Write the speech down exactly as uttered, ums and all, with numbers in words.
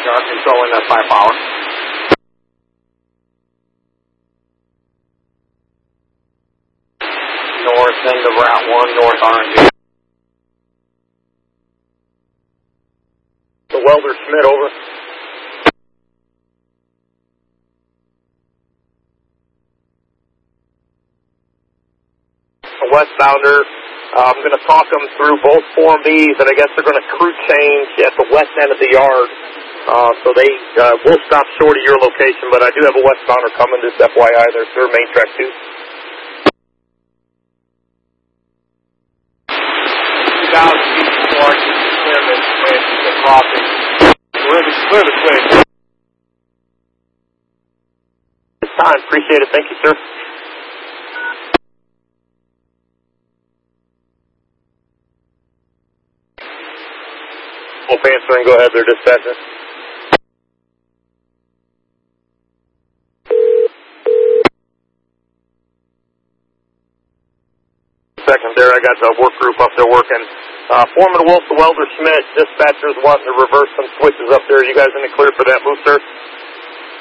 Yard controlling that five power. North end of Route one, North R and D. The welder Schmidt, over. A westbounder. Uh, I'm going to talk them through both Form Bs, and I guess they're going to crew change at the west end of the yard. Uh, so they uh, will stop short of your location, but I do have a westbounder coming, just F Y I, there, sir, main track two. two thousand feet before you clear the switch, the crossing. Clear the, clear the switch. This time, appreciate it. Thank you, sir. Wolf answering, go ahead there, dispatcher. Second there, I got the work group up there working. Uh, Foreman Wolf, the welder Schmidt, dispatcher's wanting to reverse some switches up there. You guys in the clear for that move, sir?